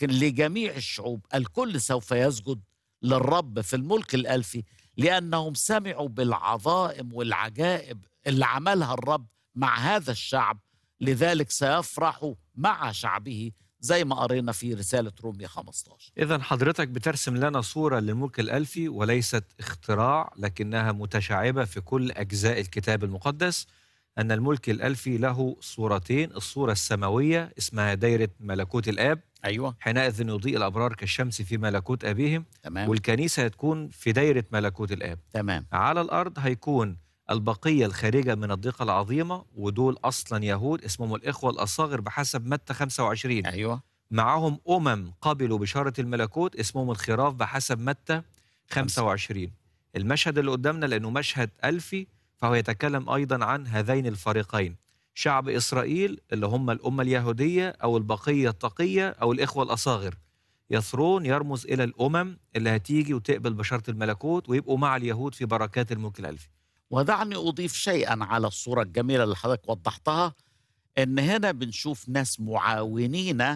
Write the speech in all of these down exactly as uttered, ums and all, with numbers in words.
لكن لجميع الشعوب الكل سوف يسجد للرب في الملك الألفي، لأنهم سمعوا بالعظائم والعجائب اللي عملها الرب مع هذا الشعب، لذلك سيفرحوا مع شعبه زي ما قرينا في رسالة رومية خمسة عشر. إذن حضرتك بترسم لنا صورة للملك الألفي وليست اختراع، لكنها متشعبة في كل أجزاء الكتاب المقدس، أن الملك الألفي له صورتين. الصورة السماوية اسمها دايرة ملكوت الآب، أيوة حينئذ يضيء الأبرار كالشمس في ملكوت أبيهم. تمام والكنيسة هتكون في دايرة ملكوت الآب. تمام على الأرض هيكون البقية الخارجة من الضيقة العظيمة، ودول أصلا يهود اسمهم الإخوة الأصاغر بحسب متى خمسة وعشرين. أيوة معهم أمم قبلوا بشارة الملكوت اسمهم الخراف بحسب متى خمسة وعشرين. المشهد اللي قدامنا لأنه مشهد ألفي، فهو يتكلم أيضا عن هذين الفريقين، شعب إسرائيل اللي هم الأمة اليهودية أو البقية التقية أو الإخوة الأصاغر. يثرون يرمز إلى الأمم اللي هتيجي وتقبل بشارة الملكوت ويبقوا مع اليهود في بركات الملك الألفي. ودعني أضيف شيئا على الصورة الجميلة اللي حضرتك وضحتها، إن هنا بنشوف ناس معاونين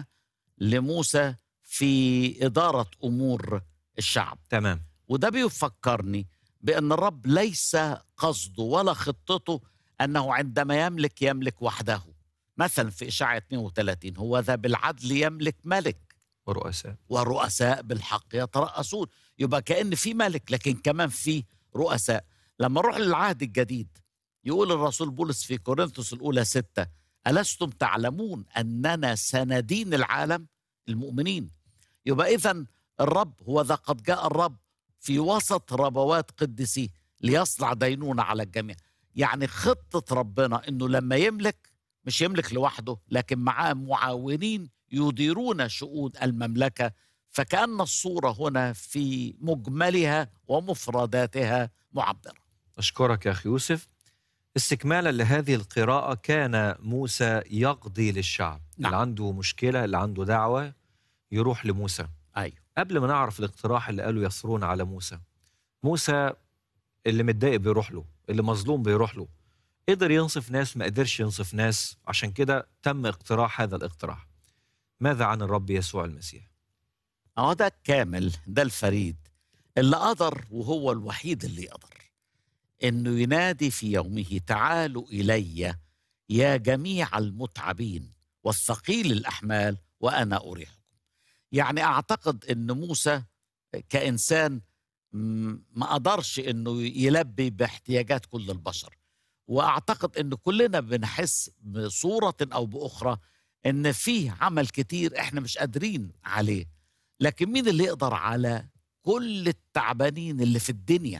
لموسى في إدارة أمور الشعب. تمام. وده بيفكرني بأن الرب ليس قصده ولا خطته أنه عندما يملك يملك وحده. مثلا في إشعياء اثنين وثلاثين، هو ذا بالعدل يملك ملك ورؤساء ورؤساء بالحق يترأسون. يبقى كأن في ملك لكن كمان في رؤساء. لما نروح للعهد الجديد يقول الرسول بولس في كورنثوس الأولى ستة: ألستم تعلمون أننا سندين العالم المؤمنين؟ يبقى إذن الرب هو ذا قد جاء الرب في وسط ربوات قدسيه ليصنع دينونة على الجميع. يعني خطة ربنا إنه لما يملك مش يملك لوحده، لكن معاه معاونين يديرون شؤون المملكة. فكأن الصورة هنا في مجملها ومفرداتها معبرة. أشكرك يا أخي يوسف. استكمالا لهذه القراءة، كان موسى يقضي للشعب. نعم. اللي عنده مشكلة، اللي عنده دعوة، يروح لموسى. أيوه. قبل ما نعرف الاقتراح اللي قالوا يثرون على موسى، موسى اللي متضايق بيروح له، اللي مظلوم بيروح له. قدر ينصف ناس، ما قدرش ينصف ناس، عشان كده تم اقتراح هذا الاقتراح. ماذا عن الرب يسوع المسيح؟ أهو ده الكامل، ده الفريد اللي قدر، وهو الوحيد اللي يقدر إنه ينادي في يومه: تعالوا إلي يا جميع المتعبين والثقيل الأحمال وأنا أريحكم. يعني أعتقد إن موسى كإنسان ما قدرش إنه يلبي باحتياجات كل البشر، وأعتقد إن كلنا بنحس بصورة أو بأخرى إن فيه عمل كتير إحنا مش قادرين عليه. لكن مين اللي يقدر على كل التعبانين اللي في الدنيا؟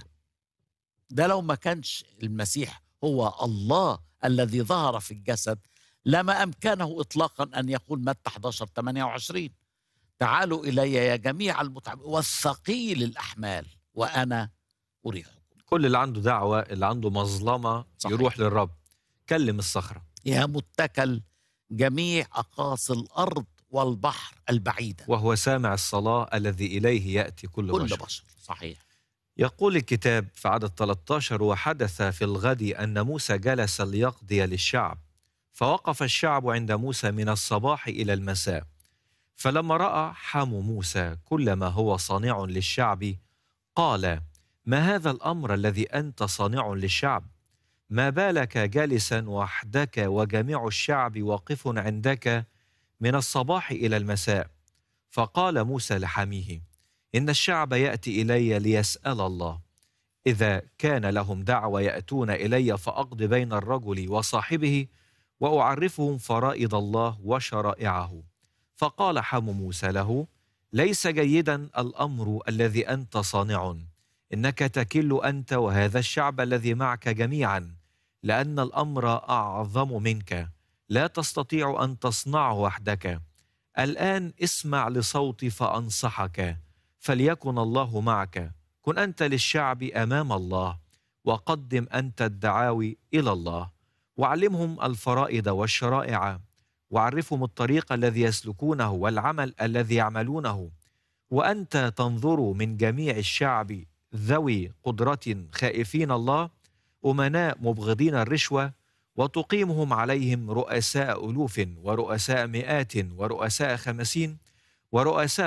ده لو ما كانش المسيح هو الله الذي ظهر في الجسد لما أمكنه إطلاقا أن يقول متى أحد عشر ثمانية وعشرين: تعالوا إلي يا جميع المتعبين والثقيل الأحمال وأنا أريحكم. كل اللي عنده دعوة، اللي عنده مظلمة، صحيح، يروح للرب. كلم الصخرة: يا متكل جميع أقاصي الأرض والبحر البعيدة، وهو سامع الصلاة الذي إليه يأتي كل, كل بشر. بشر. صحيح. يقول الكتاب في عدد ثلاثة عشر: وحدث في الغد أن موسى جلس ليقضي للشعب، فوقف الشعب عند موسى من الصباح إلى المساء. فلما رأى حمو موسى كل ما هو صانع للشعب، قال: ما هذا الأمر الذي أنت صانع للشعب؟ ما بالك جالسا وحدك وجميع الشعب واقف عندك من الصباح إلى المساء؟ فقال موسى لحميه: إن الشعب يأتي إلي ليسأل الله، إذا كان لهم دعوة يأتون إلي فأقضي بين الرجل وصاحبه وأعرفهم فرائض الله وشرائعه. فقال حمو موسى له: ليس جيدا الأمر الذي أنت صانع، إنك تكل أنت وهذا الشعب الذي معك جميعا، لأن الأمر أعظم منك، لا تستطيع أن تصنعه وحدك. الآن اسمع لصوتي فأنصحك، فليكن الله معك. كن أنت للشعب أمام الله، وقدم أنت الدعاوي إلى الله، وعلمهم الفرائض والشرائع، وعرفهم الطريق الذي يسلكونه والعمل الذي يعملونه. وأنت تنظر من جميع الشعب ذوي قدرة خائفين الله، أمناء مبغضين الرشوة، وتقيمهم عليهم رؤساء ألوف ورؤساء مئات ورؤساء خمسين، ورؤساء